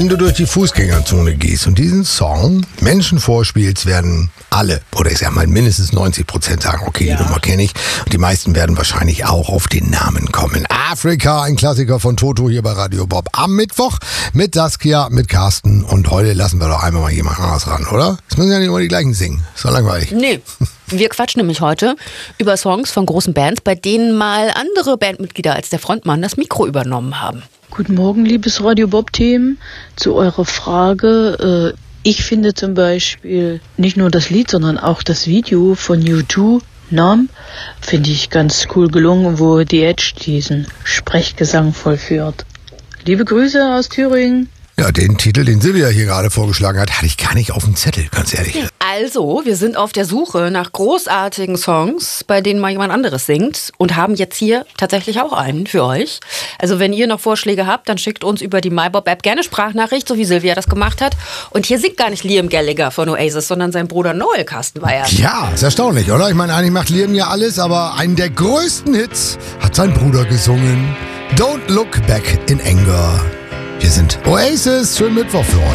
Wenn du durch die Fußgängerzone gehst und diesen Song Menschen vorspielst, werden alle, oder ich sag mal mindestens 90% sagen, okay, die Nummer kenne ich. Und die meisten werden wahrscheinlich auch auf den Namen kommen. Afrika, ein Klassiker von Toto hier bei Radio Bob. Am Mittwoch mit Saskia, mit Carsten. Und heute lassen wir doch einmal mal jemand anderes ran, oder? Es müssen ja nicht immer die gleichen singen. Ist doch langweilig. Nee. Wir quatschen nämlich heute über Songs von großen Bands, bei denen mal andere Bandmitglieder als der Frontmann das Mikro übernommen haben. Guten Morgen, liebes Radio Bob-Team. Zu eurer Frage. Ich finde zum Beispiel nicht nur das Lied, sondern auch das Video von U2, Numb, finde ich ganz cool gelungen, wo The Edge diesen Sprechgesang vollführt. Liebe Grüße aus Thüringen. Ja, den Titel, den Silvia hier gerade vorgeschlagen hat, hatte ich gar nicht auf dem Zettel, ganz ehrlich. Also, wir sind auf der Suche nach großartigen Songs, bei denen mal jemand anderes singt und haben jetzt hier tatsächlich auch einen für euch. Also, wenn ihr noch Vorschläge habt, dann schickt uns über die MyBob-App gerne Sprachnachricht, so wie Silvia das gemacht hat. Und hier singt gar nicht Liam Gallagher von Oasis, sondern sein Bruder Noel, Carsten Weyer. Ja, ist erstaunlich, oder? Ich meine, eigentlich macht Liam ja alles, aber einen der größten Hits hat sein Bruder gesungen. Don't Look Back in Anger. Wir sind Oasis. Schönen Mittwoch für euch.